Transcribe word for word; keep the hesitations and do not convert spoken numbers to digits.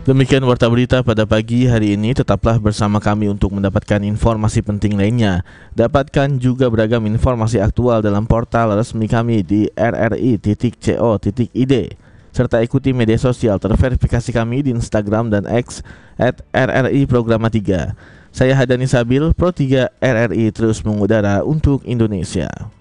Demikian warta berita pada pagi hari ini. Tetaplah bersama kami untuk mendapatkan informasi penting lainnya. Dapatkan juga beragam informasi aktual dalam portal resmi kami di r r i titik co titik i d, serta ikuti media sosial terverifikasi kami di Instagram dan X at r r i programa tiga. Saya Hadani Sabil, Pro tiga R R I terus mengudara untuk Indonesia.